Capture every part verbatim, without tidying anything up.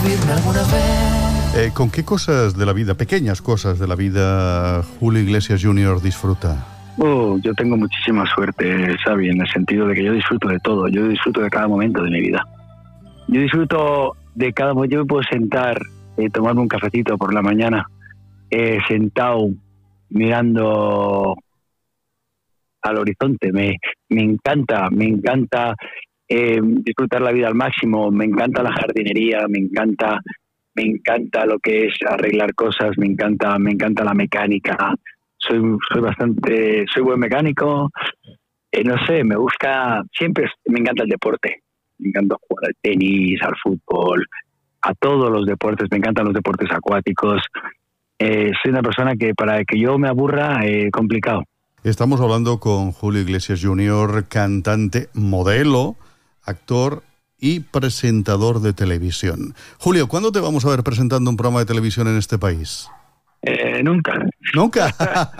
subirme alguna vez. Eh, ¿Con qué cosas de la vida, pequeñas cosas de la vida, Julio Iglesias junior disfruta? Oh, yo tengo muchísima suerte, Xavi, en el sentido de que yo disfruto de todo. Yo disfruto de cada momento de mi vida. Yo disfruto de cada momento. Yo me puedo sentar, eh, tomarme un cafecito por la mañana, eh, sentado, mirando al horizonte. Me, me encanta, me encanta eh, disfrutar la vida al máximo. Me encanta la jardinería, me encanta, me encanta lo que es arreglar cosas, me encanta, me encanta la mecánica. Soy, soy bastante, soy buen mecánico. Eh, no sé, me gusta, siempre me encanta el deporte. Me encanta jugar al tenis, al fútbol, a todos los deportes. Me encantan los deportes acuáticos. Eh, soy una persona que para que yo me aburra, eh, complicado. Estamos hablando con Julio Iglesias junior, cantante, modelo, actor y presentador de televisión. Julio, ¿cuándo te vamos a ver presentando un programa de televisión en este país? Eh, nunca. ¿Nunca?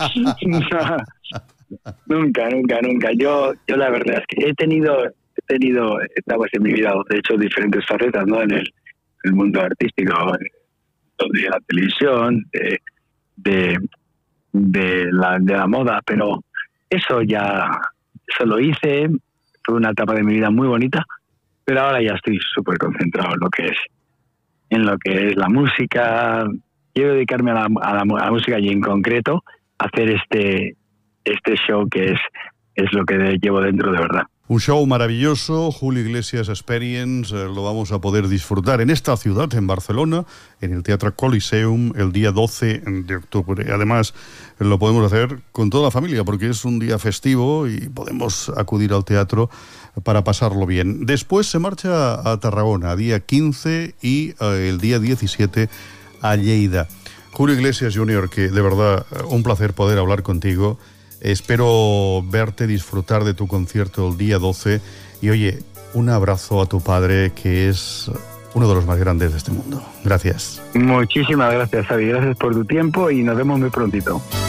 nunca, nunca, nunca. Yo, yo la verdad es que he tenido, he tenido etapas en mi vida, de hecho diferentes facetas, ¿no? En el, el mundo artístico, de la televisión, de, de, de, la, de la moda, pero eso ya, eso lo hice, fue una etapa de mi vida muy bonita, pero ahora ya estoy súper concentrado en lo que es, en lo que es la música. Quiero dedicarme a la, a, la, a la música y en concreto hacer este, este show que es, es lo que llevo dentro de verdad. Un show maravilloso, Julio Iglesias Experience, eh, lo vamos a poder disfrutar en esta ciudad, en Barcelona, en el Teatro Coliseum, el día doce de octubre. Además, lo podemos hacer con toda la familia, porque es un día festivo y podemos acudir al teatro para pasarlo bien. Después se marcha a Tarragona, día quince y eh, el día diecisiete a Lleida. Julio Iglesias junior, que de verdad, un placer poder hablar contigo. Espero verte disfrutar de tu concierto el día doce. Y oye, un abrazo a tu padre, que es uno de los más grandes de este mundo. Gracias. Muchísimas gracias, Xavi. Gracias por tu tiempo y nos vemos muy prontito.